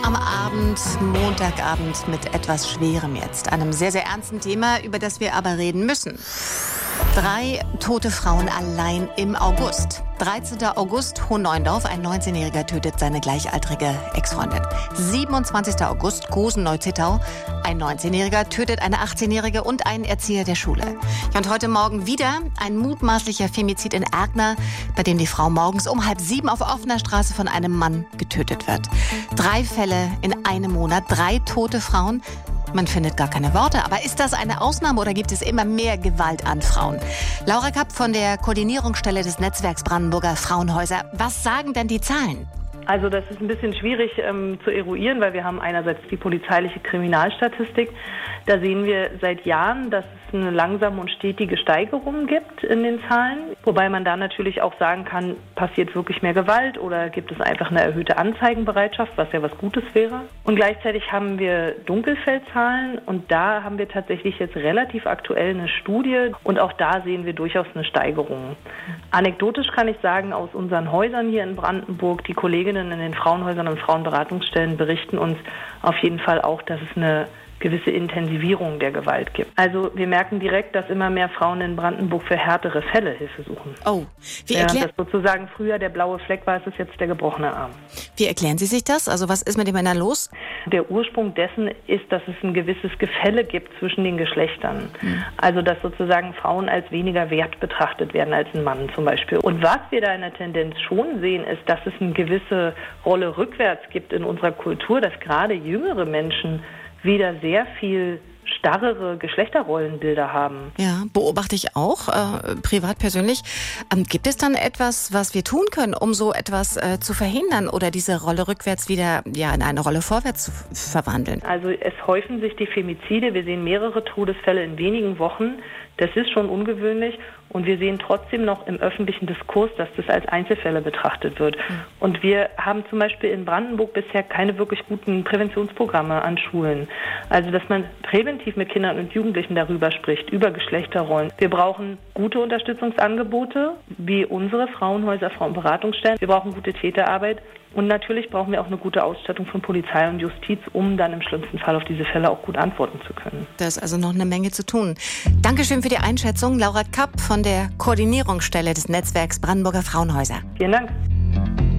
Am Abend, Montagabend mit etwas Schwerem jetzt. Einem sehr, sehr ernsten Thema, über das wir aber reden müssen. 3 tote Frauen allein im August. 13. August, Hohenneuendorf. Ein 19-Jähriger tötet seine gleichaltrige Ex-Freundin. 27. August, Gosen-Neuzittau. Ein 19-Jähriger tötet eine 18-Jährige und einen Erzieher der Schule. Ja, und heute Morgen wieder ein mutmaßlicher Femizid in Erkner, bei dem die Frau morgens um 6:30 auf offener Straße von einem Mann getötet wird. 3 Fälle in einem Monat, 3 tote Frauen. Man findet gar keine Worte. Aber ist das eine Ausnahme oder gibt es immer mehr Gewalt an Frauen? Laura Kapp von der Koordinierungsstelle des Netzwerks Brandenburger Frauenhäuser. Was sagen denn die Zahlen? Also das ist ein bisschen schwierig zu eruieren, weil wir haben einerseits die polizeiliche Kriminalstatistik. Da sehen wir seit Jahren, dass es eine langsame und stetige Steigerung gibt in den Zahlen. Wobei man da natürlich auch sagen kann, passiert wirklich mehr Gewalt oder gibt es einfach eine erhöhte Anzeigenbereitschaft, was ja was Gutes wäre. Und gleichzeitig haben wir Dunkelfeldzahlen und da haben wir tatsächlich jetzt relativ aktuell eine Studie und auch da sehen wir durchaus eine Steigerung. Anekdotisch kann ich sagen, aus unseren Häusern hier in Brandenburg, die Kolleginnen in den Frauenhäusern und Frauenberatungsstellen berichten uns auf jeden Fall auch, dass es eine gewisse Intensivierung der Gewalt gibt. Also wir merken direkt, dass immer mehr Frauen in Brandenburg für härtere Fälle Hilfe suchen. Oh, dass sozusagen früher der blaue Fleck war, ist es jetzt der gebrochene Arm. Wie erklären Sie sich das? Also was ist mit den Männern los? Der Ursprung dessen ist, dass es ein gewisses Gefälle gibt zwischen den Geschlechtern. Also dass sozusagen Frauen als weniger wert betrachtet werden als ein Mann zum Beispiel. Und was wir da in der Tendenz schon sehen, ist, dass es eine gewisse Rolle rückwärts gibt in unserer Kultur, dass gerade jüngere Menschen wieder sehr viel starrere Geschlechterrollenbilder haben. Ja, beobachte ich auch, privat persönlich. Gibt es dann etwas, was wir tun können, um so etwas zu verhindern oder diese Rolle rückwärts wieder in eine Rolle vorwärts zu verwandeln? Also es häufen sich die Femizide. Wir sehen mehrere Todesfälle in wenigen Wochen. Das ist schon ungewöhnlich und wir sehen trotzdem noch im öffentlichen Diskurs, dass das als Einzelfälle betrachtet wird. Und wir haben zum Beispiel in Brandenburg bisher keine wirklich guten Präventionsprogramme an Schulen. Also dass man präventiv mit Kindern und Jugendlichen darüber spricht, über Geschlechterrollen. Wir brauchen gute Unterstützungsangebote, wie unsere Frauenhäuser, Frauenberatungsstellen. Wir brauchen gute Täterarbeit. Und natürlich brauchen wir auch eine gute Ausstattung von Polizei und Justiz, um dann im schlimmsten Fall auf diese Fälle auch gut antworten zu können. Da ist also noch eine Menge zu tun. Dankeschön für die Einschätzung. Laura Kapp von der Koordinierungsstelle des Netzwerks Brandenburger Frauenhäuser. Vielen Dank.